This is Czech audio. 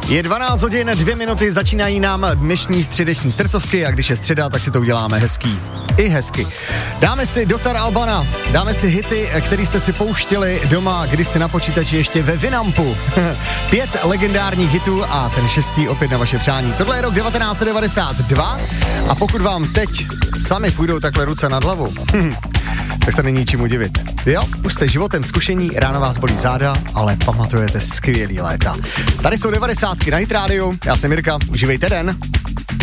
Je 12 hodin, 2 minuty, začínají nám dnešní středeční stresovky a když je středa, tak si to uděláme hezký. I hezky. Dáme si Dr. Albana, dáme si hity, který jste si pouštěli doma, když si na počítači ještě ve Winampu. 5 legendárních hitů a ten 6. opět na vaše přání. Tohle je rok 1992 a pokud vám teď sami půjdou takhle ruce nad hlavu, tak se není čemu divit. Jo, už jste životem zkušení, ráno vás bolí záda, ale pamatujete skvělý léta. Tady jsou 90 na Hit Radio, já jsem Jirka, užívejte den.